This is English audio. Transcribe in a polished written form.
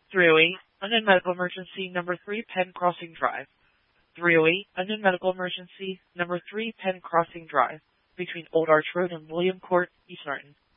308, Unknown Medical Emergency, number 3, Penn Crossing Drive. 308, Unknown Medical Emergency, number 3, Penn Crossing Drive, between Old Arch Road and William Court, East Norton.